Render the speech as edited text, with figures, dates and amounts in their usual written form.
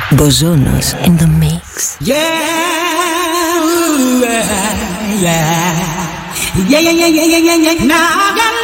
Bozonos in the mix. Yeah, yeah, yeah, yeah, yeah, yeah, yeah, yeah, yeah. Now I got